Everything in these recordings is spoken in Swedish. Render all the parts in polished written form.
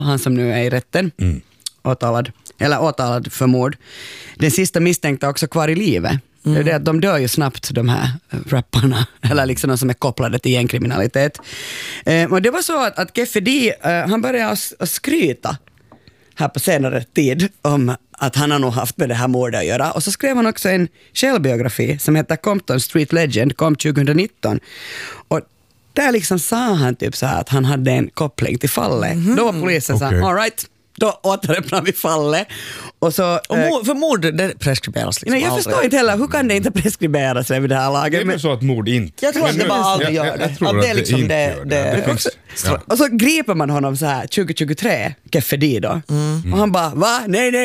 han som nu är i rätten, åtalad för mord. Den sista misstänkta också kvar i livet. Det är det att de dör ju snabbt, de här rapparna, eller liksom de som är kopplade till gängkriminalitet. Och det var så att Keffe D, han började att skryta här på senare tid om att han har nog haft med det här mordet att göra. Och så skrev han också en självbiografi som heter Compton Street Legend, kom 2019. Och där liksom sa han typ så här att han hade en koppling till fallet. Då var polisen så här, all right, då återöppnar vi fallet. Och så, för mord, det preskriberas liksom. Nej, jag förstår inte heller, hur kan det inte preskriberas vid det här laget? Det är så att mord inte. Jag tror att det bara aldrig gör det. Jag tror att det liksom det. Och så griper man honom så här 2023, Keffe D då. Och han bara, va?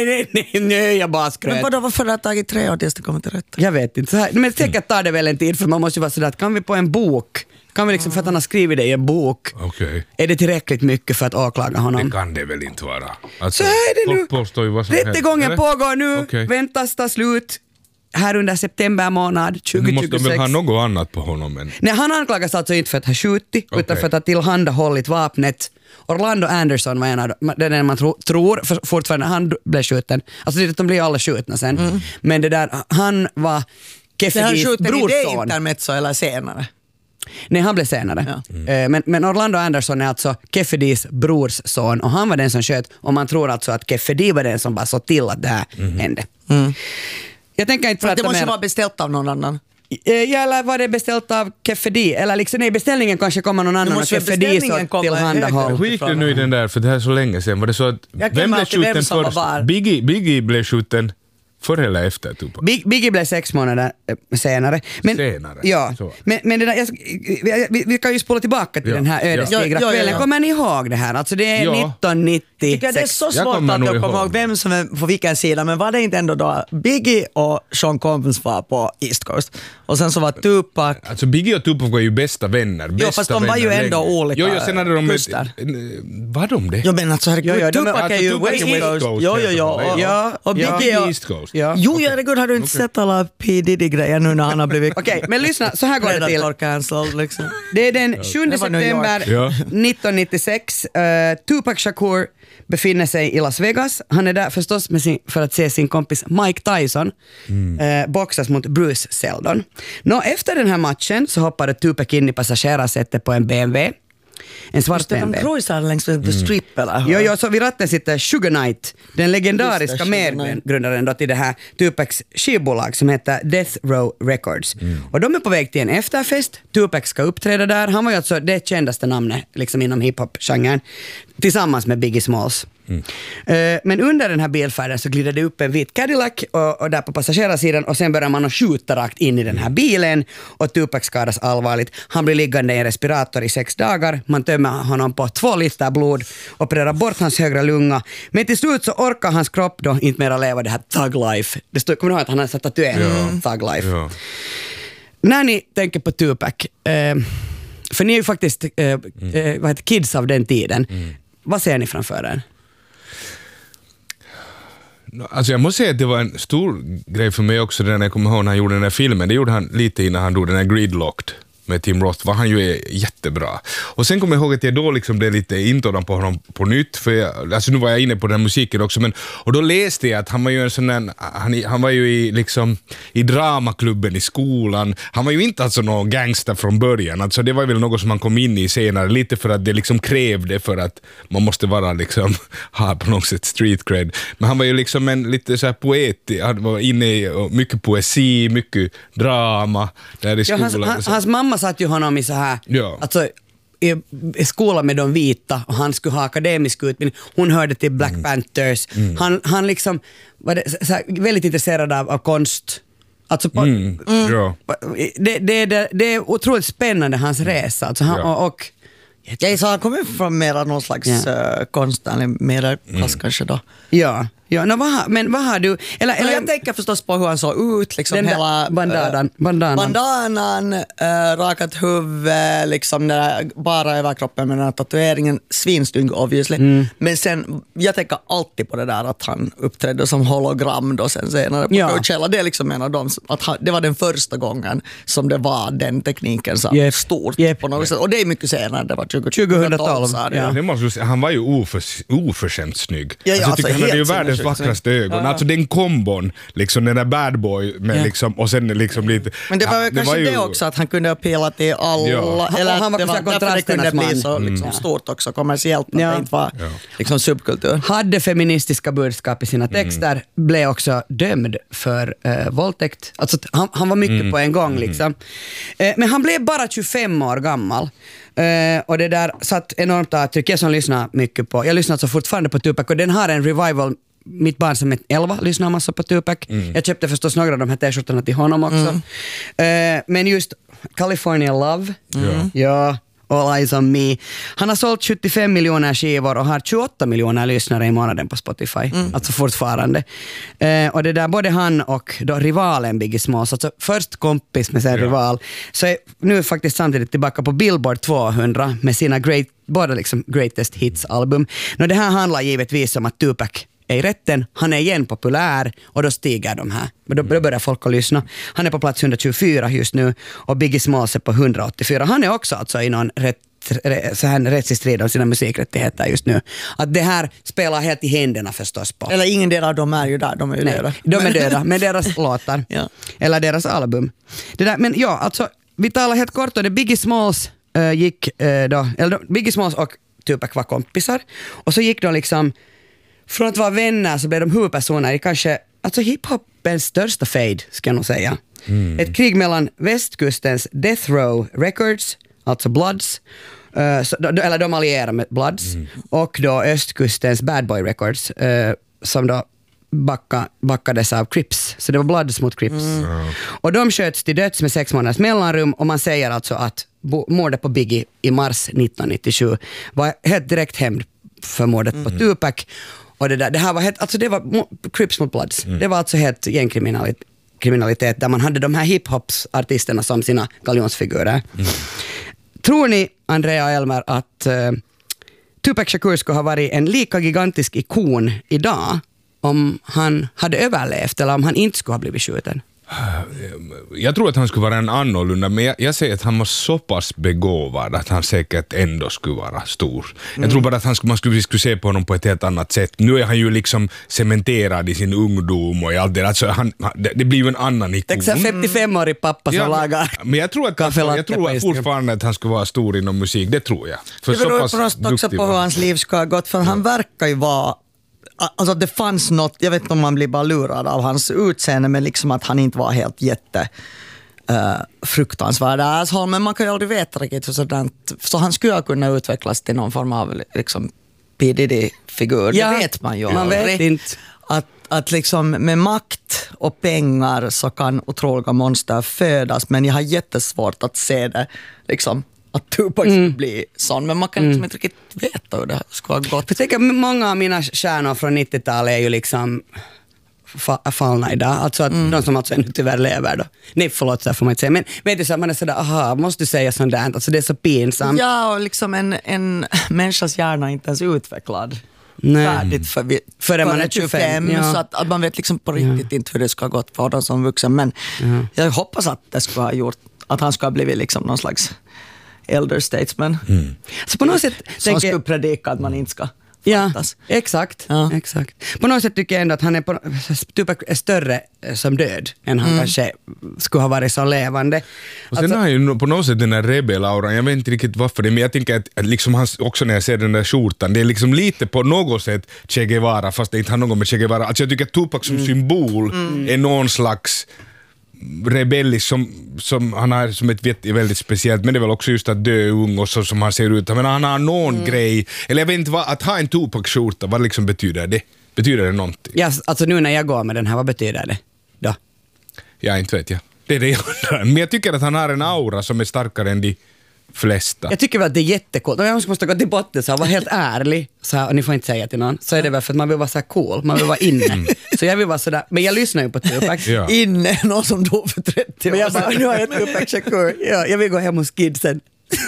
Nej, jag bara skröt. Men vadå, varför har det tagit 3 år tills det kommer till rätt? Jag vet inte, så här, men säkert tar det väl en tid, för man måste ju vara sådär att kan vi på en bok, kan vi liksom, för att han har skrivit det i en bok, är det tillräckligt mycket för att åklaga honom? Det kan det väl inte vara. Alltså, så är det nu. Rättegången pågår nu, väntas ta slut här under september månad 2026. Nu måste de väl ha något annat på honom än... Nej, han anklagas alltså inte för att ha skjutit, utan för att ha tillhandahållit vapnet. Orlando Anderson var en av den man tror fortfarande han blev skjuten. Alltså det, de blir alla skjutna sen. Men det där, han var Keffe D's brorson. Det är det intermezzo eller senare? Nej, han blev senare. Ja. Men Orlando Anderson är alltså Keffe D's brors son, och han var den som sköt, och man tror alltså att Keffe D var den som bara såg till att det här hände. Jag tänker inte det måste vara beställt av någon annan. Eller var det beställt av Keffe D? Eller liksom, nej, beställningen kanske kommer någon annan och Keffe D så tillhandahåll. Hur gick det nu i den där, för det här är så länge sedan, var det så att vem blev skjuten först? Biggie blev skjuten före eller efter Tupac? Biggie blev 6 månader senare. Ja, men det där, vi kan ju spola tillbaka till den här ödesdigra kvällen. Kommer ni ihåg det här? Alltså det är 1996. Det är så svårt att jag kommer ihåg vem som är på vilken sida, men var det inte ändå då Biggie och Sean Combs var på East Coast? Och sen så var Tupac... Alltså Biggie och Tupac var ju bästa vänner. Jo, fast de var ju ändå olika. Jo, sen hade de... Var de det? Jo, men alltså herregud, Tupac är ju West Coast. Jo. Och Biggie och... East Coast. Jo, herregud, har du inte sett alla P. Diddy-grejer nu när han har blivit... Okej, men lyssna, så här går det till. Cancelled, liksom. Det är den 7 september 1996. Tupac Shakur befinner sig i Las Vegas. Han är där förstås för att se sin kompis Mike Tyson boxas mot Bruce Seldon. Efter den här matchen så hoppade Tupac in i passagerarsättet på en BMW. En svart BMW. De cruisar längs med The Strip eller? Jo, så vid ratten sitter Suge Knight, den legendariska medgrundaren då till det här Tupacs skivbolag som heter Death Row Records. Och de är på väg till en efterfest. Tupac ska uppträda där. Han var ju alltså det kändaste namnet liksom inom hiphop-genren tillsammans med Biggie Smalls. Men under den här bilfärden så glider det upp en vit Cadillac och där på passagerarsidan, och sen börjar man att skjuta rakt in i den här bilen, och Tupac skadas allvarligt. Han blir liggande i en respirator i 6 dagar. Man tömmer honom på 2 liter blod, opererar bort hans högra lunga, men till slut så orkar hans kropp då inte mer leva det här thug life. Det står, kommer du ihåg att han har satt tatuering thug life. När ni tänker på Tupac, för ni är ju faktiskt kids av den tiden, vad ser ni framför er? Alltså jag måste säga att det var en stor grej för mig också när jag kommer ihåg när han gjorde den här filmen. Det gjorde han lite innan han gjorde den här Gridlocked med Tim Roth, var han ju jättebra. Och sen kommer jag ihåg att jag då liksom blev lite intådan på honom på nytt, för alltså nu var jag inne på den musiken också, men och då läste jag att han var ju en sån där, han var ju i dramaklubben i skolan. Han var ju inte alltså någon gangster från början, alltså det var väl något som man kom in i senare, lite för att det liksom krävde för att man måste vara liksom ha på något sätt street cred. Men han var ju liksom en lite så här poet, han var inne i mycket poesi, mycket drama där i skolan. Hans mamma satt ju honom i så här, alltså i skolan med de vita, och han skulle ha akademisk utbildning. Hon hörde till Black Panthers. Han liksom var det, så här, väldigt intresserad av konst. Alltså det är otroligt spännande, hans resa. Alltså och så han kommer från mera någon slags konstnärlig medelklass kanske då. Ja. Ja, men vad har du... Eller jag tänker förstås på hur han såg ut. Liksom den hela bandanan, rakat huvud, liksom bara överkroppen med den här tatueringen. Svinsnygg obviously. Men sen, jag tänker alltid på det där att han uppträdde som hologram då sen senare på Coachella. Det är liksom en av dem, det var den första gången som det var den tekniken så stort på något sätt. Och det är mycket senare, det var 2012. Han var ju oförskämt snygg. Jag tycker han hade ju världens vackraste ögon. Alltså den kombon, liksom den där bad boy med liksom, och sen liksom lite... Men det var kanske det också, att han kunde appela till alla. Ja. Eller han var därför det kunde bli så liksom, stort också kommersiellt, att det inte var liksom subkultur. Hade feministiska budskap i sina texter, blev också dömd för våldtäkt. Alltså han var mycket på en gång liksom. Men han blev bara 25 år gammal. Och det där satt enormt avtryck. Jag som lyssnar mycket på, jag lyssnar så fortfarande på Tupac, och den har en revival. Mitt barn som är 11 lyssnar massa på Tupac. Jag köpte förstås några av de här t-shirtarna till honom också. Men just California Love, All Eyes on Me. Han har sålt 75 miljoner skivor och har 28 miljoner lyssnare i månaden på Spotify. Alltså fortfarande. Och det där, både han och då rivalen Biggie Smalls, alltså först kompis med sin rival, så är nu faktiskt samtidigt tillbaka på Billboard 200 med sina båda liksom greatest hits-album. Det här handlar givetvis om att Tupac är i rätten, han är igen populär och då stiger de här. Då börjar folk att lyssna. Han är på plats 124 just nu och Biggie Smalls är på 184. Han är också alltså i någon rättslig strid om sina musikrättigheter just nu. Att det här spelar helt i händerna förstås på. Eller ingen del av dem är ju där, de är ju döda. De är döda, med deras låtar. Eller deras album. Det där, men ja, alltså vi talar helt kort om det. Biggie Smalls Biggie Smalls och Tupac var kompisar. Och så gick de liksom från att vara vänner så blev de huvudpersoner i kanske, alltså hiphopens största fade, ska jag nog säga. Ett krig mellan västkustens Death Row Records, alltså Bloods, eller de allierar med Bloods, och då östkustens Bad Boy Records, som då backades av Crips. Så det var Bloods mot Crips. Och de sköts till döds med 6 månaders mellanrum, och man säger alltså att mordet på Biggie i mars 1997 var helt direkt hämnd för mordet på Tupac. Och det här var helt, alltså det var Crips mot Bloods. Det var alltså helt gängkriminalitet där man hade de här hiphops-artisterna som sina galjonsfigurer. Tror ni, Andrea och Elmer, att Tupac Shakur skulle ha varit en lika gigantisk ikon idag om han hade överlevt eller om han inte skulle ha blivit skjuten? Jag tror att han skulle vara en annorlunda, men jag säger att han var så pass begåvad att han säkert ändå skulle vara stor. Jag tror bara att man skulle se på honom på ett helt annat sätt. Nu är han ju liksom cementerad i sin ungdom och i allt det. Alltså det blir ju en annan ikon. Det är 55-årig pappa som lagar. Men jag tror fortfarande att han skulle vara stor inom musik, det tror jag. För det beror också på hur hans liv ska ha gått, för han verkar ju vara, alltså det fanns något, jag vet inte om man blir bara lurad av hans utseende, men liksom att han inte var helt fruktansvärd asshole, men man kan ju aldrig veta riktigt sådant, så han skulle kunna utvecklas till någon form av liksom P. Diddy-figur, det vet man ju. Man vet inte. Att liksom med makt och pengar så kan otroliga monster födas, men jag har jättesvårt att se det liksom att Tupac skulle bli sån, men man kan liksom inte riktigt veta hur det skulle ha gått. Jag tänker, många av mina stjärnor från 90-talet är ju liksom fallna idag, alltså att de som alltså ännu tyvärr lever då. Nej, förlåt, så får man inte säga, men vet du så att man är sådär, aha, måste du säga sånt där, alltså det är så pinsamt. Ja, och liksom en människas hjärna är inte ens utvecklad färdigt för man är 25, så att man vet liksom på riktigt inte hur det ska ha gått för dem som vuxen, men jag hoppas att det skulle ha gjort, att han ska ha blivit liksom någon slags elder statesman. Så på något sätt som skulle predika att man inte ska fattas. Exakt. På något sätt tycker jag ändå att han är Tupac är större som död än han kanske skulle ha varit så levande. Och sen har han ju på något sätt den här rebellauran, jag vet inte riktigt varför det, men jag tänker att liksom hans, också när jag ser den där skjortan, det är liksom lite på något sätt Che Guevara, fast det inte har något med Che Guevara. Alltså jag tycker att Tupac som symbol är någon slags rebellisk som han har som ett väldigt speciellt, men det är väl också just att dö ung och så som han ser ut. Men han har någon grej, eller jag vet inte vad, att ha en Tupac-skjorta, vad liksom betyder det? Betyder det någonting? Ja, alltså nu när jag går med den här, vad betyder det då? Ja, inte vet jag. Det är det jag undrar. Men jag tycker att han har en aura som är starkare än de flesta. Jag tycker väl att det är jättekult. Om jag måste gå till botten så vara helt ärlig, så här, och ni får inte säga till någon, så är det väl för att man vill vara så här cool, man vill vara inne. Så jag vill vara sådär, men jag lyssnar ju på Tupac. Ja. Inne, någon som dog för 30 år Men jag bara, nu har jag Tupac Shakur. Ja, jag vill gå hem hos kidsen.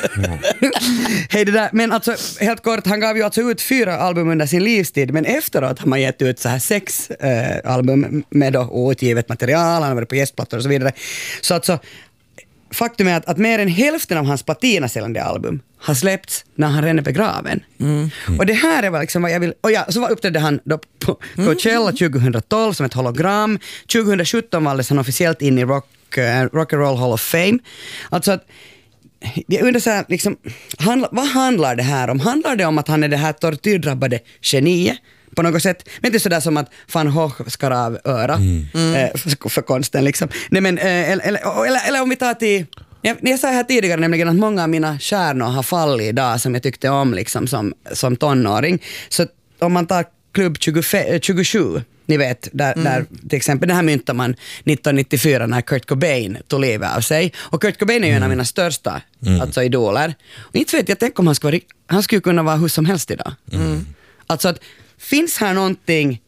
Hej det där, men alltså helt kort, han gav ju alltså ut 4 album under sin livstid, men efteråt har man gett ut så här 6 album med då outgivet material, han har varit på gästplattor och så vidare. Så alltså, faktum är att mer än hälften av hans platinasäljande album har släppts när han redan är begraven. Och det här är väl liksom vad jag vill... Och ja, så uppträdde han då på Coachella 2012 som ett hologram. 2017 valdes han officiellt in i Rock and Roll Hall of Fame. Alltså att jag undrar så här, liksom, vad handlar det här om? Handlar det om att han är det här tortyrdrabbade geniet på något sätt? Men inte sådär som att Van Gogh skar av öra för konsten liksom. Nej, men, eller om vi tar till... Jag sa här tidigare nämligen att många av mina stjärnor har fallit idag som jag tyckte om liksom, som tonåring. Så om man tar klubb 27, ni vet, där till exempel det här myntar man 1994 när Kurt Cobain tog livet av sig. Och Kurt Cobain är ju en av mina största alltså idoler. Och inte vet jag, tänk om han skulle kunna vara hur som helst idag. Alltså att finns här någonting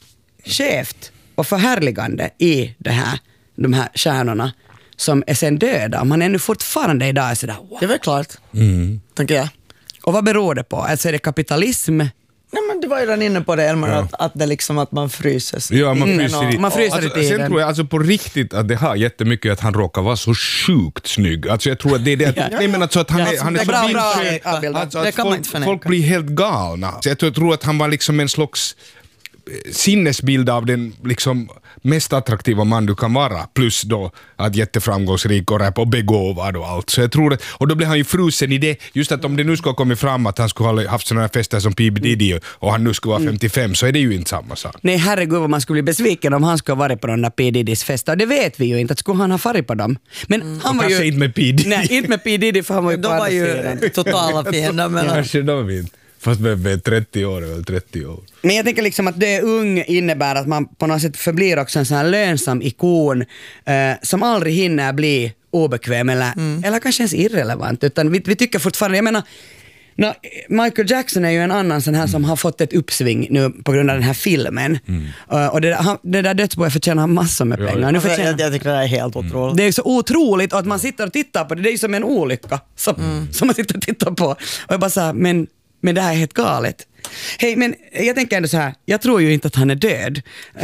skevt och förhärligande i de här stjärnorna som är sen döda, man ännu fortfarande idag är sådär wow. Det är väl klart, tänker jag. Och vad beror det på? Alltså är det kapitalism? Nej, men du var ju redan inne på det, Elmar, att det liksom att man fryses. Ja, man fryser Man fryser alltså, i tiden. sen tror jag alltså på riktigt att det har jättemycket att han råkar vara så sjukt snygg. Alltså jag tror att det är det att, nej, men alltså att han är det är så bra, alltså det att kan man inte förneka. folk blir helt galna. Så jag tror att han var liksom en slags sinnesbild av den liksom mest attraktiva man du kan vara, plus då att jätteframgångsrik och rap och begåvad och allt. Så jag tror att, och då blev han ju frusen i det, just att om det nu skulle komma fram att han skulle ha haft sådana här fester som P. Diddy och han nu skulle vara 55, så är det ju inte samma sak. Nej, herregud vad man skulle bli besviken om han skulle ha varit på de där P. Diddys fester. Det vet vi ju inte, att skulle han ha farit på dem. Men han var kanske ju... inte med P. Diddy. Nej, inte med P. Diddy, för han var ju De på var andra ju sidan. totala fiender mellan. Kanske de inte. Fast med 30 år eller 30 år. Men jag tänker liksom att det är ung innebär att man på något sätt förblir också en sån här lönsam ikon som aldrig hinner bli obekväm eller kanske ens irrelevant, utan vi tycker fortfarande, jag menar, Michael Jackson är ju en annan sån här som har fått ett uppsving nu på grund av den här filmen. Och det där dödsboet förtjänar massor med pengar. Nu förtjänar... Jag tycker det är helt otroligt. Det är så otroligt, och att man sitter och tittar på det, det är ju som en olycka som man sitter och tittar på. Och jag bara så här, men det här är helt galet. Hej, men jag tänker ändå så här, jag tror ju inte att han är död.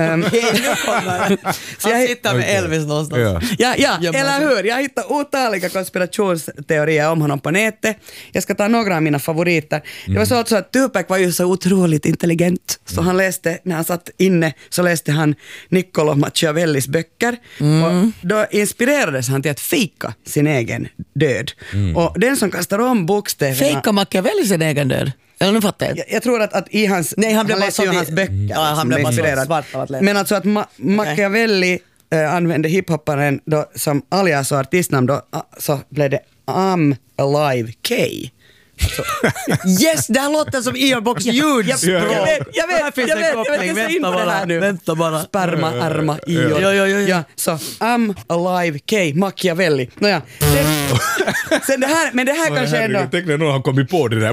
Så jag hittar med Elvis någonstans. Ja, eller hur? Jag hittar otaliga konspirationsteorier om honom på nätet. Jag ska ta några av mina favoriter. Det var så alltså att Tupac var ju så otroligt intelligent. Så han läste, när han satt inne, så läste han Niccolo Machiavellis böcker. Och då inspirerades han till att fejka sin egen död. Och den som kastar om bokstäverna... Fejka Machiavelli sin egen död? Eller nu fattar jag. Jag tror att i hans... Nej, han blev läste ju hans böcker. Ja, han blev bara svart av att läsa. Men alltså att Machiavelli använde hiphopparen då som alias och artistnamn då, så blev det I'm Alive K. Alltså. Yes, det här låter som Earbox Huge. Jag vet in på det här nu. Vänta bara. Sperma, arma, ior. Ja, så I'm Alive K, Machiavelli. Nåja. Sen det här, men det här kanske ändå... Tänk när någon har kommit på det där.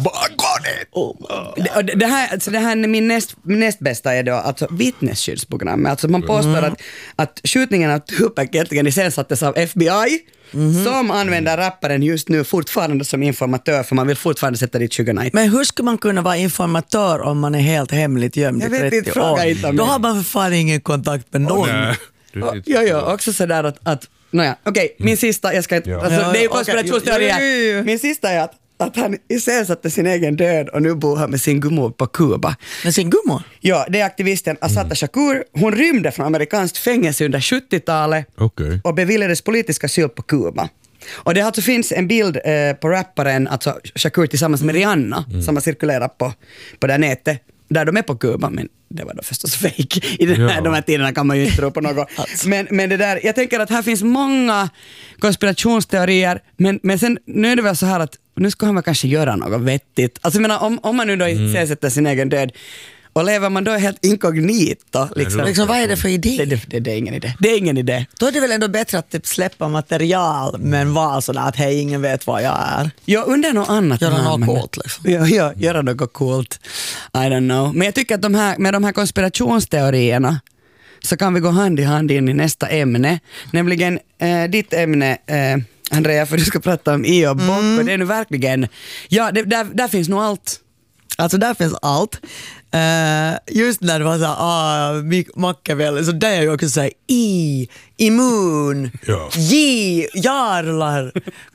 Det här är min näst bästa är då alltså vittnesskyddsprogrammet. Alltså man påstår att skjutningen av Tupac egentligen iscensattes av FBI som använder rapparen just nu fortfarande som informatör, för man vill fortfarande sätta dit Suge Knight. Men hur ska man kunna vara informatör om man är helt hemligt gömd i 30 år? Då har man för fan ingen kontakt med någon. Ja, också sådär att nåja, okej, min sista, jag ska inte, alltså, det är ju konspirationsteorier. Min sista är att han iscensatte sin egen död och nu bor han med sin gummo på Kuba. Med sin gummo? Ja, det är aktivisten Assata Shakur. Hon rymde från amerikanskt fängelse under 70-talet och beviljades politisk asyl på Kuba. Och det alltså finns en bild på rapparen, alltså Shakur tillsammans med Rihanna, som har cirkulerat på det nätet, där de är på Kuba, men det var då förstås fake. I de här tiderna kan man ju inte tro på något. Men det där, jag tänker att här finns många konspirationsteorier, men sen nu är det väl så här att nu ska han väl kanske göra något vettigt. Alltså jag menar, om man nu då sätter sin egen död, Och lever man då helt inkognito? Liksom, vad är det för idé? Det är ingen idé. Det är ingen idé. Då är det väl ändå bättre att typ släppa material men vara sådär att hej, ingen vet vad jag är. Ja, under något annat. Göra något coolt liksom. Ja, göra något coolt. I don't know. Men jag tycker att med de här konspirationsteorierna så kan vi gå hand i hand in i nästa ämne. Nämligen ditt ämne, Andrea, för du ska prata om Io Bock. Och det är nu verkligen, ja, där finns nog allt. Alltså där finns allt. Just när det var såhär, Machiavelli, så där är ju också såhär immun, Ja. jarlar,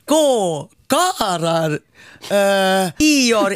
karar, ior,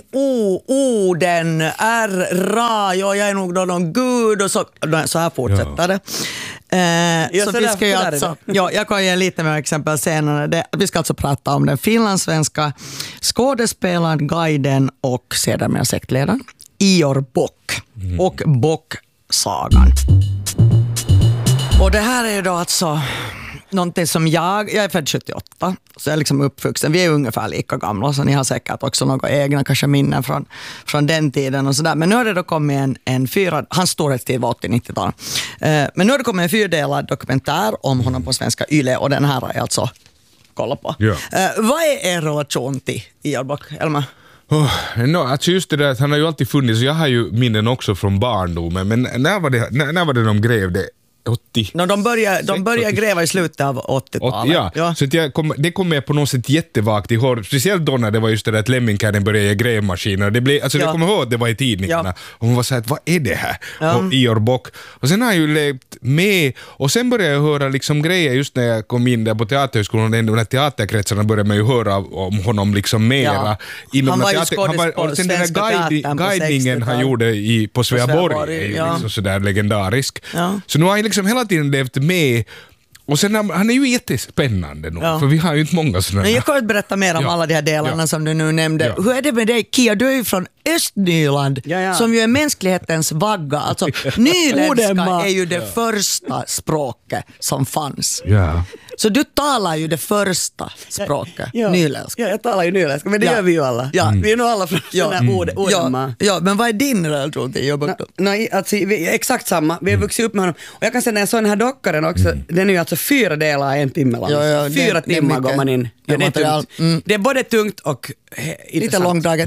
oden, ra, jag är nog då någon gud och så här fortsätter det. Så vi ska ju alltså, jag kan ge lite mer exempel senare. Vi ska alltså prata om den finlandssvenska skådespelaren, guiden och sedermera sektledaren Ior Bock och Bock-sagan. Och det här är då alltså någonting som jag är född 78, så jag är liksom uppvuxen. Vi är ungefär lika gamla, så ni har säkert också några egna kanske minnen från den tiden och sådär. Men nu har det då kommit hans storhetstid var 80-90-tal. Men nu har det kommit en 4-delad dokumentär om honom på svenska YLE, och den här har jag alltså kollat på. Ja. Vad är er relation till Ior Bock, Elma? Alltså just det där att han har ju alltid funnits, jag har ju minnen också från barndomen, men när var det de grev det? 80. De började gräva i slutet av 80-talet. Ja. Så att det kom med på något sätt jättevagt ihåg. Speciellt då när det var just det där att Lemminkäden började ge grävmaskiner. Jag kommer ihåg att det var i tidningarna. Och hon var så här, vad är det här? Och Ior Bock. Och sen har jag ju levt med. Och sen började jag höra liksom grejer just när jag kom in där på teaterhögskolan. De där teaterkretsarna började man ju höra om honom liksom mera. Han var ju skådespelare på svenska teatern på 60-talet. Guidningen han gjorde på Sveaborg är ju liksom sådär legendarisk. Ja. Så nu har jag liksom hela tiden levt med. Och sen han är ju jättespännande nu, för vi har ju inte många sådana. Men jag kan ju berätta mer om alla de här delarna som du nu nämnde. Ja. Hur är det med dig, Kia? Du är ju från Östnyland, som ju är mänsklighetens vagga. Alltså, nyländska är ju det första språket som fanns. Ja. Så du talar ju det första språket, nyländska. Ja, jag talar ju nyländska, men det gör vi ju alla. Ja. Vi är nog alla från den här orden. Ja, men vad är din relation till Ior Bock då? Alltså, vi är exakt samma. Vi har vuxit upp med honom. Och jag kan säga när jag såg den här dockaren också, den är ju alltså 4 delar i en timme lång. 4 timmar går man in. Ja, det är tungt. Det är både tungt och lite långdraget.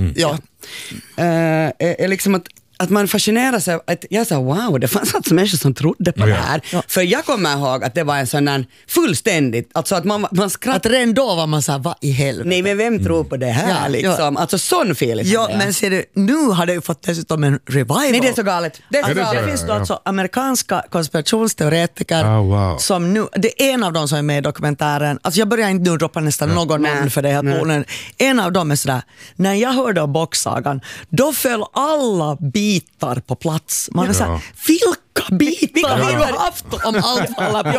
Liksom att man fascinerar sig, att jag sa wow, det fanns alltså människor som trodde på det här. Ja. För jag kommer ihåg att det var en sån där fullständigt, alltså att man skrattade. Att redan då var man såhär, vad i helvete? Nej, men vem tror på det här liksom? Alltså sån feeling. Ja, men ser du, nu har det ju fått dessutom en revival. Nej, det är så galet. Det finns då alltså amerikanska konspirationsteoretiker som nu, det är en av dem som är med i dokumentären, alltså jag börjar inte nu droppa nästan någon namn för det här tonen. En av dem är sådär, när jag hörde om Bock-sagan, då föll alla bitar på plats. Man är såhär, vilka bitar har du haft om allt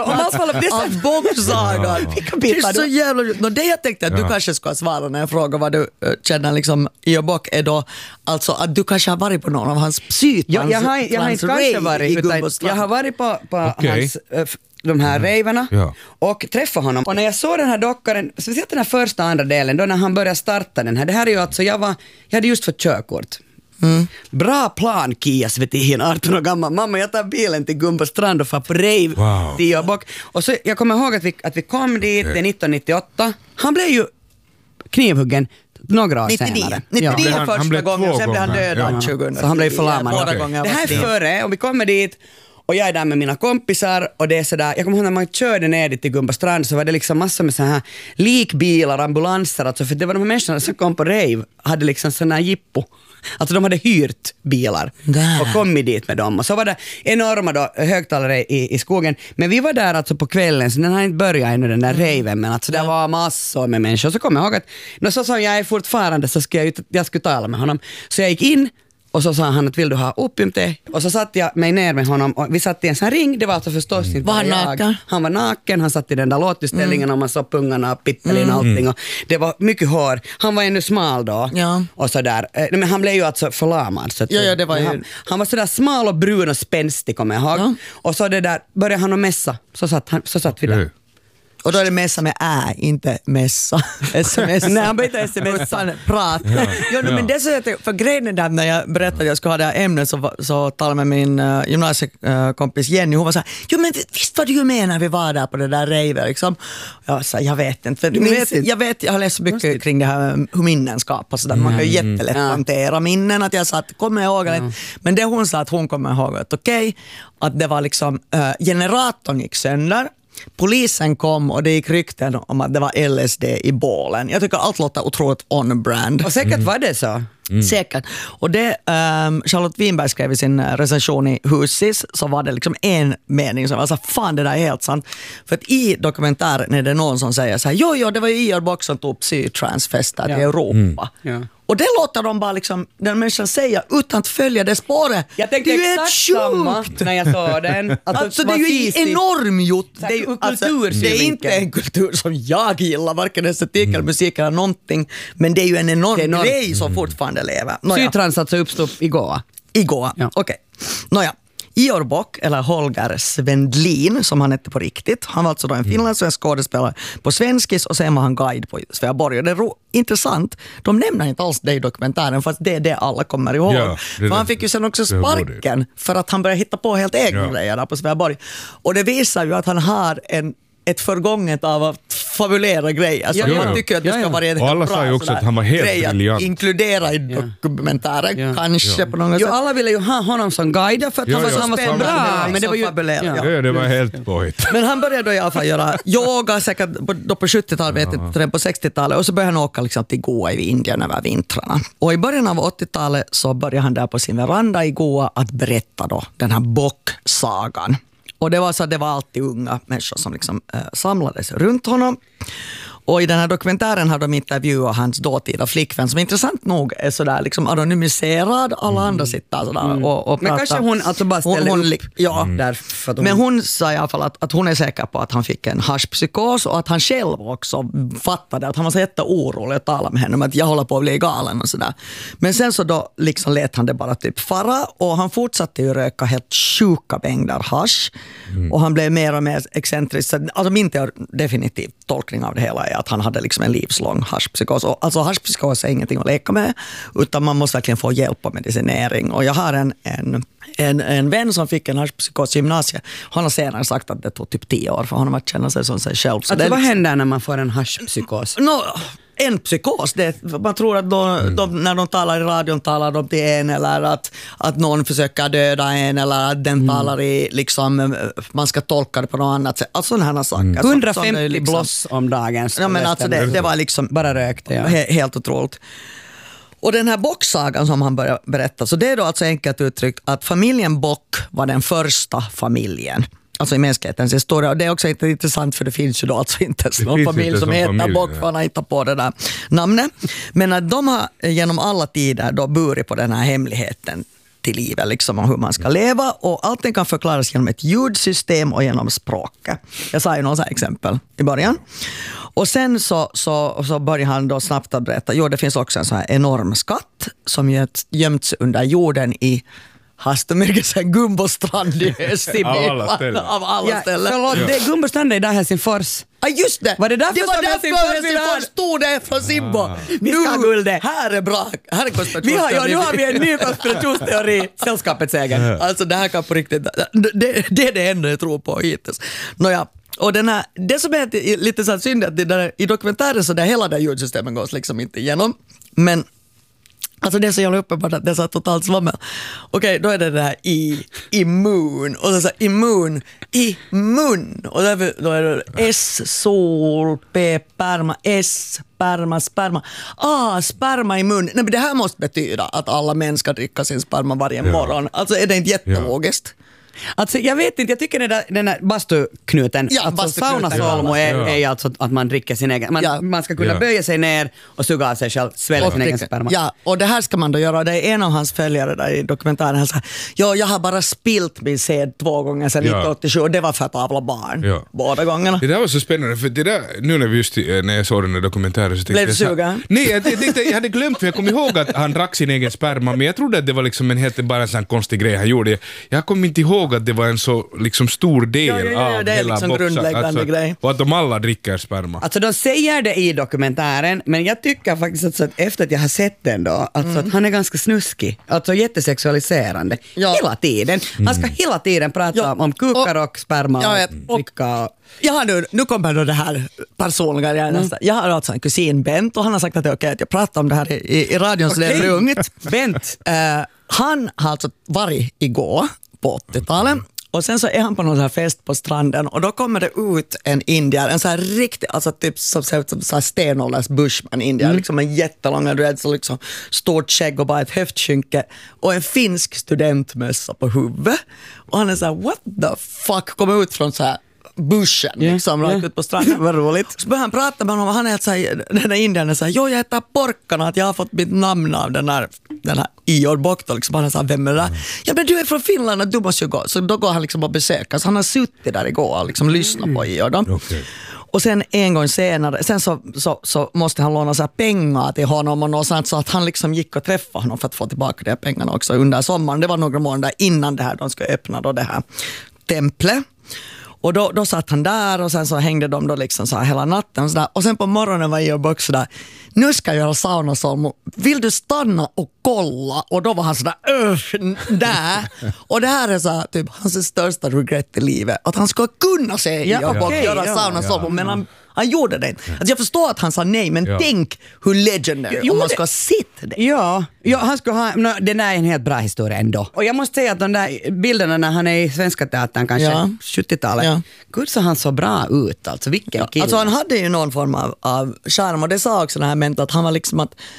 av Bock-sagan? Vilka bitar? Det är så jävla... Det jag tänkte att du kanske ska svara när jag frågar vad du känner liksom Ior Bock är då, alltså att du kanske har varit på någon av hans psytans. Jag har inte kanske varit, utan jag har varit på hans de här raverna och träffade honom. Och när jag såg den här dockaren, speciellt den här första andra delen, då när han började starta den här, det här är ju alltså, jag hade just fått körkort. Bra plan, Kias, vet du, en 18 år gammal mamma, jag tar bilen till Gumbostrand och far på rave till Ior Bock. Och så jag kommer ihåg att vi kom dit 1998. Han blev ju knivhuggen några år 99. senare. 99 Han första blev gången, sen blev han gånger. dödad 2000. Så han blev förlamad. Det här är före, och vi kommer dit och jag är där med mina kompisar och det är sådär, jag kommer ihåg när man körde ner dit till Gumbostrand så var det liksom massor med så här likbilar, ambulanser, alltså för det var de här människorna som kom på rave, hade liksom sån här jippo. Alltså de hade hyrt bilar och kommit dit med dem. Och så var det enorma då, högtalare i skogen. Men vi var där alltså på kvällen, så den har inte börjat ännu den där raven, men alltså det var massor med människor. Så kom jag ihåg att så som jag är fortfarande så jag skulle tala med honom. Så jag gick in och så sa han att vill du ha opiumte? Och så satt jag mig ner med honom och vi satt i en sån ring, det var alltså förstås inte var han naken? Han var naken, han satt i den där låtutställningen och man såg pungarna, pippelin och allting och det var mycket hår. Han var ännu smal då och sådär. Men han blev ju alltså förlamad. Så att, det var ju... han var sådär smal och brun och spänstig kommer jag ihåg. Och så det där, började han att mässa, så satt vi där. Och då är det messa med inte messa. SMS. Nej, han byter sms. Utan prat. Men det är så att, för grejen är där, när jag berättade att jag skulle ha det här ämnet så talade med min gymnasiekompis Jenny. Hon var så här, jo men visst var du ju med när vi var där på det där rejvet liksom. Jag vet inte. Jag har läst så mycket kring det här hur minnen skapas. Så där. Man kan ju jättelätt hantera minnen. Att jag sa att kommer jag ihåg men det hon sa att hon kommer ihåg att att det var liksom generatorn gick sönder. Polisen kom och det gick rykten om att det var LSD i bålen. Jag tycker allt låter otroligt on-brand. Och säkert var det så. Säkert. Och det Charlotte Winberg skrev i sin recension i Husis, så var det liksom en mening som var så fan, det där är helt sant. För att i dokumentären är det någon som säger så här, jo det var ju Ior Bock som tog psytransfester i Europa. Och det låter de bara liksom, den människan säger utan att följa det spåret. Jag tänkte det är exakt samma när jag såg den. Alltså det är ju enormt gjort. Det är inte en kultur som jag gillar, varken estetik eller musik eller någonting. Men det är ju en enorm grej som fortfarande lever. Psytrans alltså uppstod igår. Okej. Nåja. Ior Bock, eller Holger Svendlin som han hette på riktigt. Han var alltså då en finlandssvensk skådespelare på svenskis och sen var han guide på Sveaborg. Och det är intressant. De nämner inte alls det i dokumentären fast det är det alla kommer ihåg. För han fick ju sen också sparken för att han började hitta på helt egna grejer där på Sveaborg. Och det visar ju att han har ett förgånget av att fabulera grejer. Alltså jag tycker att det ska vara en och alla sa ju också att han var helt briljant. Inkludera i dokumentären kanske på något sätt. Alla ville ju ha honom som guide för att han var så bra. Men det var ju det var helt påhitt. Men han började i alla fall göra yoga säkert då på 70-talet, vet inte, på 60-talet, och så började han åka liksom till Goa i Indien över vintrarna. Och i början av 80-talet så började han där på sin veranda i Goa att berätta då den här Bock-sagan. Och det var så att det var alltid unga människor som liksom samlades runt honom. Och i den här dokumentären har de intervjuat hans dåtida flickvän som intressant nog är sådär liksom anonymiserad. Alla andra sitter sådär och pratar. Men kanske hon alltså bara ställer upp. Ja. Men hon sa i alla fall att hon är säker på att han fick en haschpsykos och att han själv också fattade att han var så jätteorolig att tala med henne om att jag håller på att bli galen och sådär. Men sen så då liksom lät han det bara typ fara och han fortsatte ju röka helt sjuka mängder hasch och han blev mer och mer excentrisk. Alltså min definitiv tolkning av det hela är att han hade liksom en livslång haschpsykos. Alltså haschpsykos är ingenting att leka med utan man måste verkligen få hjälp och medicinering. Och jag har en vän som fick en haschpsykos i gymnasiet. Han har senare sagt att det tog typ 10 år för honom att känna sig som sig själv. Så vad händer när man får en haschpsykos? En psykos, man tror att när de talar i radion talar de till en eller att någon försöker döda en eller att den talar i liksom, man ska tolka det på något annat sätt. Alltså sådana här saker. 150 liksom, bloss om dagen. Ja, men alltså det var liksom bara rökte. Helt otroligt. Och den här Bock-sagan som han började berätta, så det är då alltså enkelt uttryckt att familjen Bock var den första familjen. Alltså i mänsklighetens historia. Och det är också inte intressant för det finns ju då alltså inte någon familj som heter Bock för att hitta på det där namnet. Men att de har genom alla tider då burit på den här hemligheten till livet liksom om hur man ska leva och allting kan förklaras genom ett ljudsystem och genom språket. Jag sa ju några exempel i början. Och sen så börjar han då snabbt att berätta, det finns också en så här enorm skatt som gömts under jorden i Hastomyrkesen Gumbostrand i Östtimor. Av alla ställen. Förlåt, Gumbostrand är där Helsingfors. Ja just det. Var det därför Helsingfors stod det från Simbo. Här är bra. Här är konspirationsteori. Nu har vi en ny konspirationsteori. Sällskapets egen. Alltså det här kan på riktigt. Det är det enda jag tror på hittills. Nåja. Och det som är lite så synd att i dokumentären så där hela det ljudsystemet går liksom inte igenom. Men alltså det är så jävla uppenbart att det är så totalt svammel. Okej, då är det där immun. Och så immun, immun. Och då är det S, sol, P, sperma, S, sperma. Sperma i mun. Nej, men det här måste betyda att alla män ska dricka sin sperma varje morgon. Alltså är det inte jättelogiskt? Alltså jag vet inte, jag tycker den där bastuknuten, alltså saunasolmo är alltså att man dricker sin egen, man ska kunna böja sig ner och suga av sig själv, svälja sin egen sperma. Ja, och det här ska man då göra, det är en av hans följare där i dokumentären, han sa, jag har bara spilt min sed 2 gånger sedan 1987 och det var för att avla barn, båda gångerna. Det där var så spännande, för det där, nu när jag såg den där dokumentären så tänkte jag suga? Nej, jag hade glömt, för jag kom ihåg att han drack sin egen sperma, men jag trodde att det var liksom bara en sån konstig grej han gjorde. Jag kom inte ihåg ihåg att det var en så liksom stor del av det är hela liksom boxen. grundläggande grej. Och att de alla dricker sperma. Alltså de säger det i dokumentären, men jag tycker faktiskt att efter att jag har sett den då, alltså att han är ganska snuskig, alltså jättesexualiserande hela tiden. Han ska hela tiden prata om kukar och sperma och dricka. Nu kommer då det här personliga grejen. Jag har alltså en kusin Bent och han har sagt att det är okej att jag pratar om det här i radions levlugnt. Bent. Han har alltså varit igår på 80-talet och sen så är han på någon så här fest på stranden och då kommer det ut en indier, en så här riktig, alltså typ som ser ut som så här stenålders bushman indier, liksom en jättelång dread, så liksom stort skägg och bara ett höftskynke och en finsk studentmössa på huvudet och han är så här, what the fuck, kommer ut från så här bushen, liksom, rakt ut på stranden, var roligt. Så börjar han prata med honom och han är helt såhär, den där indianen säger, jag heter Porkana, att jag har fått mitt namn av den här Ior Bokto, liksom. Han är såhär, vem är det? Ja, men du är från Finland och du måste ju gå. Så då går han liksom och besöker, så han har suttit där igår och liksom lyssnat på Ior då. Okay. Och sen en gång senare, sen så måste han låna så här pengar till honom och något sånt, så att han liksom gick och träffade honom för att få tillbaka de här pengarna också under sommaren. Det var några månader innan det här, de ska öppna då det här templet. Och då satt han där och sen så hängde de då liksom så här hela natten och så där. Och sen på morgonen var jag också där, nu ska jag göra saunasolmu, vill du stanna och kolla? Och då var han sådär, där. Och det här är så här, typ hans största regret i livet, att han ska kunna se göra saunasolmu, men han gjorde det. Alltså jag förstår att han sa nej, men tänk hur legendary om man ska sitta det. Ja, han ska ha, den där är en helt bra historia ändå. Och jag måste säga att de där bilderna när han är i Svenska Teatern, kanske 70-talet, gud så han så bra ut, alltså vilken kille. Alltså han hade ju någon form av charm, och det sa också den här Ment, att han var liksom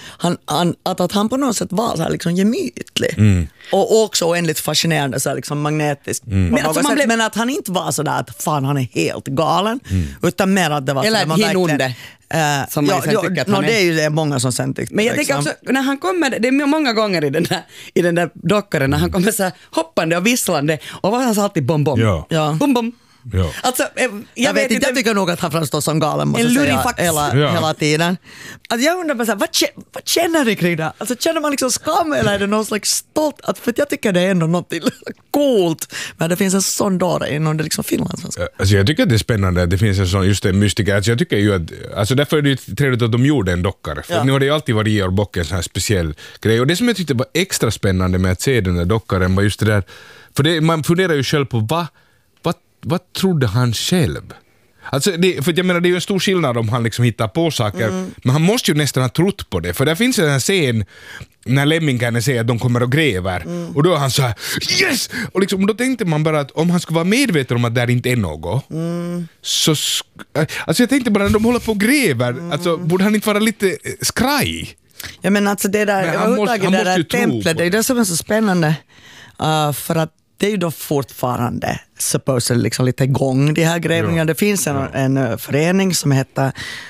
att han på något sätt var så här liksom gemytlig. Och också oändligt fascinerande, så här liksom magnetisk. Men, alltså men att han inte var så där att fan han är helt galen, utan mer att det var eller hinunde. Som man sen tycker att han är. Det är ju många som sen tyckte. Men jag tänker också, när han kommer, det är många gånger i den där dockaren, när han kommer så här hoppande och visslande, och var han så alltid bom bom. Bom bom. Ja. Alltså, jag tycker nog att han framstår som galen, måste säga, hela tiden. Alltså jag undrar bara så här, vad känner du kring det? Alltså känner man liksom skam eller är det någon slags stolt? För jag tycker det är ändå något coolt, men det finns en sån dag inom det liksom finlandssvenska. Alltså jag tycker att det är spännande att det finns en sån, just en mystiker. Alltså jag tycker ju att, alltså därför är det ju trevligt att de gjorde en dockare. För nu har det ju alltid varit Ior Bock en sån här speciell grej. Och det som jag tyckte var extra spännande med att se den där dockaren var just det där, för man funderar ju själv på vad trodde han själv? Alltså för jag menar, det är ju en stor skillnad om han liksom hittar på saker, men han måste ju nästan ha trott på det, för där finns en scen när lemmingarna säger att de kommer och gräver, och då är han så här, yes! Och liksom, då tänkte man bara att om han skulle vara medveten om att där inte är något, så alltså jag tänkte bara, när de håller på och gräver, alltså borde han inte vara lite skraj? Ja, men alltså det där, han måste det där templet, det är det som är så spännande, för att det är ju då fortfarande supposedly liksom lite igång, de här grävningarna. Det finns en förening som heter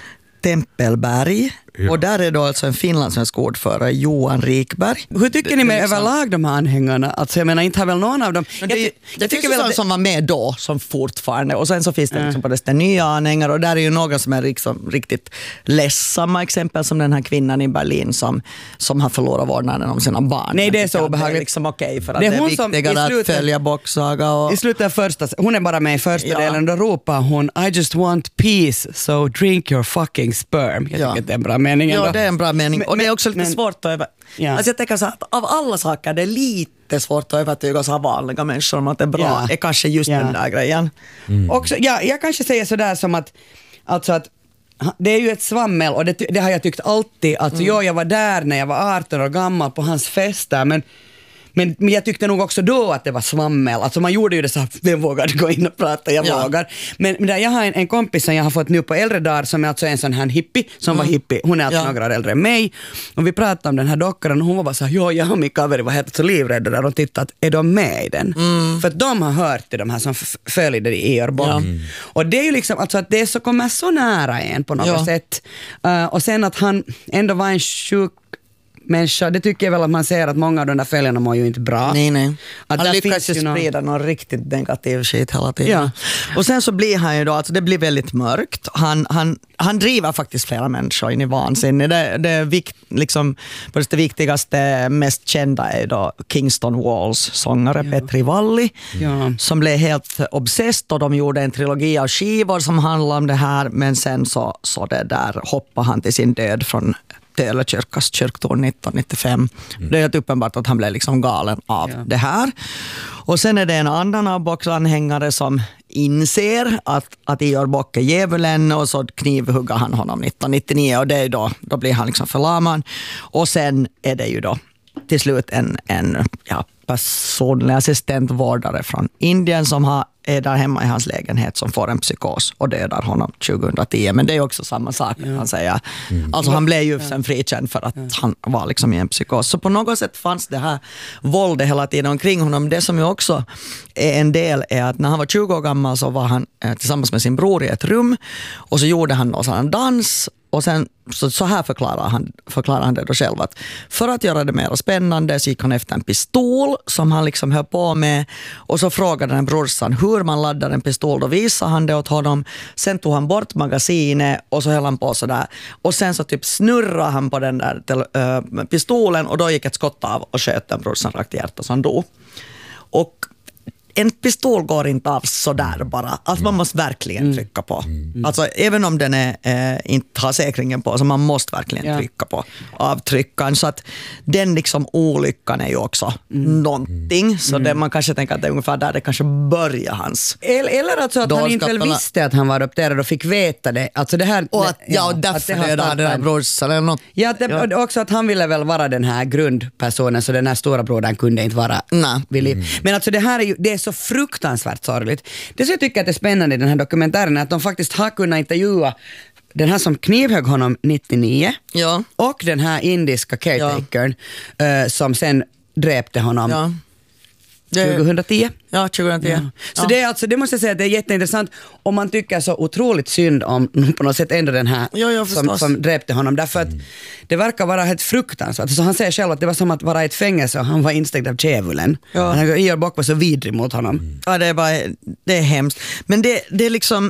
Tempelberg. Ja. Och där är då alltså en finlandssvensk ordförare, Johan Rikberg. Hur tycker ni med liksom överlag de här anhängarna? Alltså jag menar, inte har väl någon av dem... Det tycker väl som var med då, som fortfarande. Och sen så finns det liksom på det nya anhängare. Och där är ju några som är liksom riktigt ledsamma, exempel som den här kvinnan i Berlin som har förlorat vårdnaden om sina barn. Nej, det är så obehagligt. Det är liksom okej, för att det är viktigare att följa boxsaga. Och... I slutet av första, hon är bara med i första delen, då ropar hon I just want peace, so drink your fucking sperm. Jag tycker att det är en bra mening ändå. Ja, det är en bra mening. Och det är också lite svårt att alltså jag tänker så att av alla saker det är lite svårt att övertyga så vanliga människor om att det är bra. Är kanske just den där grejen. Också, jag kanske säger sådär som att det är ju ett svammel, och det har jag tyckt alltid. Alltså jag var där när jag var 18 år gammal på hans fester, men jag tyckte nog också då att det var svammel. Alltså man gjorde ju det så här, vem vågade gå in och prata, jag vågar. Men där jag har en kompis som jag har fått nu på äldre dagar, som är alltså en sån här hippie, som var hippie. Hon är alltså några år äldre än mig. Och vi pratade om den här dockan och hon var bara så här, jag har min kaveri var helt så livrädda där och tittade, är de med i den? För att de har hört till de här som följer i Ior Bock. Och det är ju liksom, alltså att det kommer så nära en på något sätt. Och sen att han ändå var en sjuk människa. Det tycker jag väl att man ser att många av de där följarna mår ju inte bra. Nej. Att Han där lyckas ju finns sprida någon riktigt negativ skit hela tiden. Ja. Och sen så blir han ju då, alltså det blir väldigt mörkt. Han driver faktiskt flera människor in i vansinne. Liksom, det viktigaste, mest kända är då Kingston Walls sångare Petri Valli, som blev helt obsessed, och de gjorde en trilogi av skivor som handlar om det här, men sen så det där hoppade han till sin död från Töölökyrkas kyrktorn 1995. Det är helt uppenbart att han blev liksom galen av det här. Och sen är det en annan av Bocks-anhängare som inser att Ior Bock är djävulen, och så knivhuggar han honom 1999, och det är då blir han liksom förlamad. Och sen är det ju då till slut en personlig assistentvårdare från Indien som är där hemma i hans lägenhet, som får en psykos och dödar honom 2010. Men det är också samma sak, han säger. Alltså han blev ju sen frikänd för att han var liksom i en psykos. Så på något sätt fanns det här våldet hela tiden omkring honom. Det som ju också är en del är att när han var 20 år gammal så var han tillsammans med sin bror i ett rum, och så gjorde han någon sån dans. Och sen så här förklarar han det då själv, att för att göra det mer spännande så gick han efter en pistol som han liksom höll på med, och så frågade den brorsan hur man laddar en pistol. Då visade han det åt honom, sen tog han bort magasinet och så höll han på sådär, och sen så typ snurrade han på den där pistolen, och då gick ett skott av och sköt den brorsan rakt i hjärtat, så han dog. Och en pistol går inte av sådär bara. Alltså man måste verkligen trycka på. Alltså även om den inte har säkringen på, så man måste verkligen trycka på avtryckaren. Så att den liksom olyckan är ju också någonting. Så det, man kanske tänker att det är ungefär där det kanske börjar hans. Eller alltså att han inte väl visste att han var adopterad och fick veta det. Alltså det här, och att, och därför det den där brorsan eller något. Ja, också att han ville väl vara den här grundpersonen, så den här stora brodern kunde inte vara vid liv. Men alltså det här är ju, det är så fruktansvärt sorgligt. Det som jag tycker att det är spännande i den här dokumentären är att de faktiskt har kunnat intervjua den här som knivhögg honom 99 och den här indiska caretakern som sen dräpte honom 2010. Ja, 2010. Ja. Så det är alltså, det måste jag säga att det är jätteintressant om man tycker så otroligt synd om på något sätt ändå den här som dräpte honom, därför att det verkar vara helt fruktansvärt. Så han säger själv att det var som att vara i ett fängelse och han var instängd av djävulen. Ior Bock var så vidrig mot honom. Ja, det är hemskt. Men det är liksom...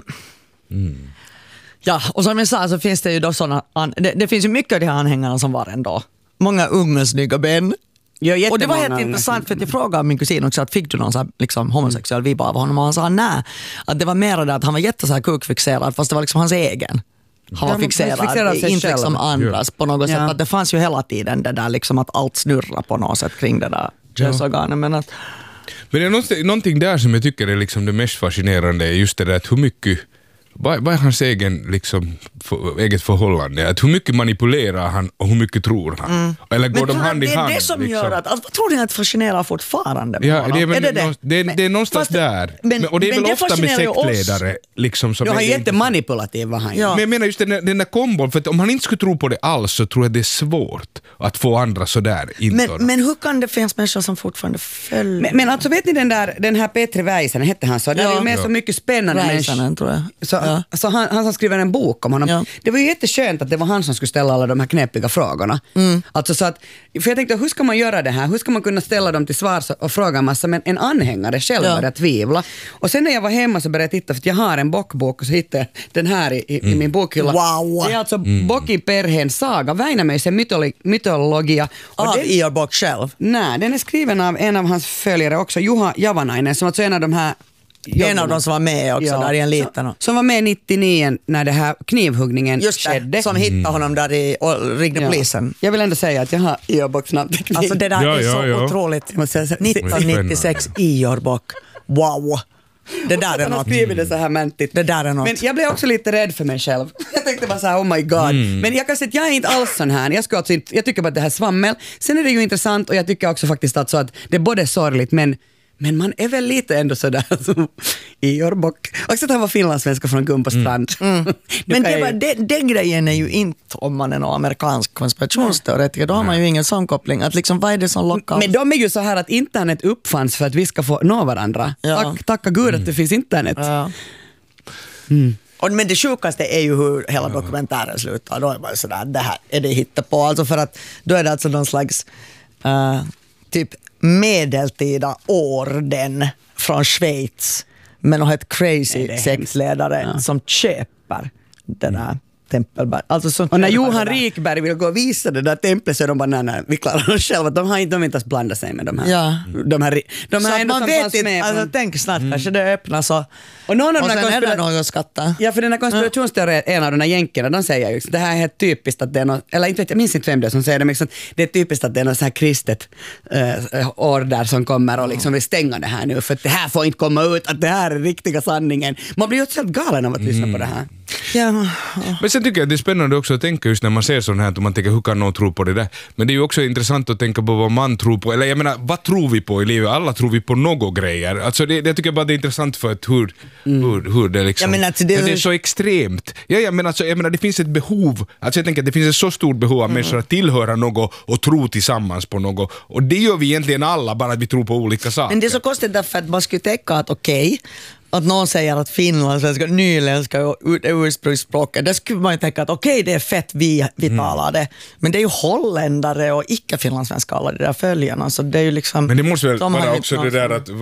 Ja, och som jag sa så finns det ju då sådana... Det finns ju mycket av de här anhängarna som var ändå många unga snygga män. Och det var helt intressant, för att jag frågade min kusin också att fick du någon så här, liksom, homosexuell vibb av honom, och han sa nej, att det var mer det att han var jätteså kukfixerad, fast det var liksom hans egen. Han var fixerad inte liksom andras på något sätt. Att det fanns ju hela tiden det där liksom att allt snurrar på något sätt kring det där könsorganen. Men det är någonting där som jag tycker är liksom det mest fascinerande, just det där att hur mycket vad är hans eget förhållande? Att hur mycket manipulerar han och hur mycket tror han? Eller går de hand i hand? Det är det som gör att... Alltså, tror ni att det fascinerar fortfarande med honom? Det är någonstans där. Och det är väl ofta med sektledare. Liksom, som han är jättemanipulativ, var han. Men jag menar just den där kombon, för att om han inte skulle tro på det alls så tror jag det är svårt att få andra sådär. Men hur kan det finnas människor som fortfarande följer? Men alltså vet ni den här Petri Väisänen, hette han så? Det är ju med så mycket spännande Väisänen, tror jag. Så han som skriver en bok om honom. Ja. Det var ju jätteskönt att det var han som skulle ställa alla de här knepiga frågorna. Alltså så att, för jag tänkte, hur ska man göra det här? Hur ska man kunna ställa dem till svar och fråga en massa? Men en anhängare själv började tvivla. Och sen när jag var hemma så började jag titta, för att jag har en bockbok, och så hittade jag den här i min bokhylla. Wow. Det är alltså Bocki Perheen saga, Väinämöisen mytologia. Av Ior Bock själv? Nej, den är skriven av en av hans följare också, Juha Javanainen, som alltså en av de här... En av dem som var med också där i en liten. Som var med 99 när det här knivhuggningen skedde. Som hittade honom där och ringde polisen. Jag vill ändå säga att jag har Ior Bocks namnteckning. Alltså det där är så otroligt. 1996 Ior Bock. Wow. Det där är något. Han har skrivit det så här mäntigt. Det där är något. Men jag blev också lite rädd för mig själv. Jag tänkte bara så här, oh my god. Men jag kan säga att jag är inte alls sån här. Jag tycker bara att det här svammel. Sen är det ju intressant, och jag tycker också faktiskt att, så att det är både sorgligt, men man är väl lite ändå sådär som Ior Bock. Också att han var finlandssvenska från Gumpostrand. Men den grejen är ju inte, om man är någon amerikansk konspirationsteoretiker, då har man ju ingen sån koppling. Att liksom, vad är det som lockar? Men de är ju så här att internet uppfanns för att vi ska få nå varandra. Tacka Gud att det finns internet. Men det sjukaste är ju hur hela dokumentären slutar. Då är man sådär, det här är det hittepå. Alltså för att då är det alltså någon slags typ medeltida orden från Schweiz. Men har ett crazy sektledare som köper den där tempelberg. Alltså och när Johan Rikberg vill gå och visa det där templet så är de bara, nej, vi klarar oss själva. De har inte ens blandat sig med de här. Ja. De här så man vet inte, alltså tänk snart kanske det öppnas och någon av sen är det något skatta. Ja, för den här konspirationsteorier, en av de här jänkerna, de säger ju det här är helt typiskt att det är något, eller inte vet jag minns inte vem det är som säger det, men liksom, det är typiskt att det är något så här kristet order som kommer och liksom vill stänga det här nu, för att det här får inte komma ut, att det här är riktiga sanningen. Man blir ju helt galen av att lyssna på det här. Ja. Men sen tycker jag att det är spännande också att tänka just när man ser sånt här, att man tänker hur kan någon tro på det där. Men det är ju också intressant att tänka på vad man tror på, eller jag menar, vad tror vi på i livet? Alla tror vi på något grejer. Alltså det tycker jag bara det är intressant för att hur det liksom, ja, men alltså det är så extremt. Ja, men alltså, jag menar, det finns ett behov, alltså jag tänker att det finns ett så stort behov av människor att tillhöra något och tro tillsammans på något. Och det gör vi egentligen alla, bara att vi tror på olika saker. Men det är så konstigt därför att man skulle tänka att okej, att någon säger att finlandssvenska, nyländska är ursprungsspråket, där skulle man ju tänka att okej, det är fett, vi talar det. Men det är ju holländare och icke-finlandssvenska alla de där följarna, så det är ju liksom... Men det måste väl vara också det där att